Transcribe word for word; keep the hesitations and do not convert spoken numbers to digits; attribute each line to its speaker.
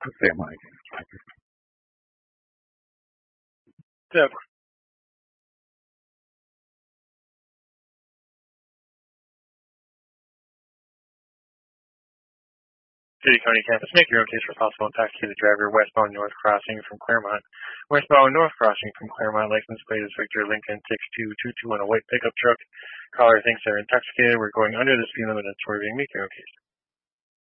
Speaker 1: Say Mike.
Speaker 2: Deb. City County campus. Make your own case for possible impact to the driver westbound north crossing from Claremont. Westbound north crossing from Claremont. License plate is Victor Lincoln six two two two on a white pickup truck. Caller thinks they're intoxicated. We're going under the speed limit and swerving. Make your own case.